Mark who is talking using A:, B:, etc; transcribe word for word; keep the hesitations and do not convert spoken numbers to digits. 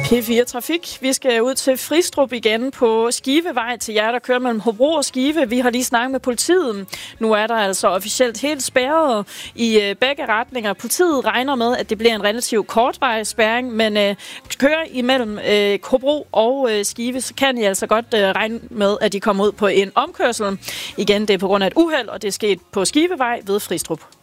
A: P fire Trafik. Vi skal ud til Fristrup igen på Skivevej til jer, der kører mellem Hobro og Skive. Vi har lige snakket med politiet. Nu er der altså officielt helt spærret i begge retninger. Politiet regner med, at det bliver en relativt kortvarig spærring, men øh, kører imellem øh, Hobro og øh, Skive, så kan I altså godt øh, regne med, at de kommer ud på en omkørsel. Igen, det er på grund af et uheld, og det er sket på Skivevej ved Fristrup.